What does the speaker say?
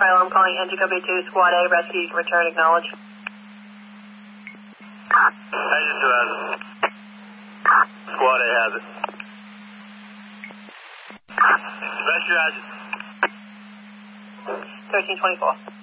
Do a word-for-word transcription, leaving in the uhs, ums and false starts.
Charlie, I'm calling Entry Company two, Squad A, rescue, you can return, acknowledge. Agent two has it. Squad A has it. Special has it. thirteen twenty-four.